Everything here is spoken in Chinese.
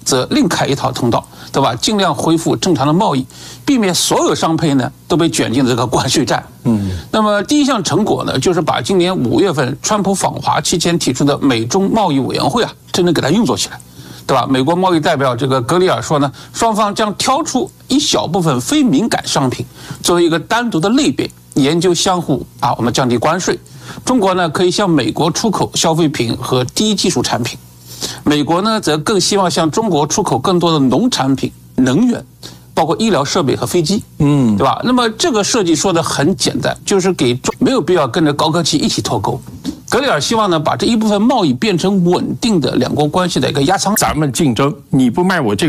则另开一套通道，对吧？尽量恢复正常的贸易，避免所有商配呢都被卷进这个关税战。那么第一项成果呢，就是把今年5月份川普访华期间提出的美中贸易委员会真正给它运作起来。对吧？美国贸易代表这个格里尔说呢，双方将挑出一小部分非敏感商品作为一个单独的类别，研究相互我们降低关税。中国呢可以向美国出口消费品和低技术产品，美国呢则更希望向中国出口更多的农产品、能源，包括医疗设备和飞机，对吧？那么这个设计说的很简单，就是没有必要跟着高科技一起脱钩。格里尔希望呢，把这一部分贸易变成稳定的两国关系的一个压舱。 咱们竞争，你不卖我这个。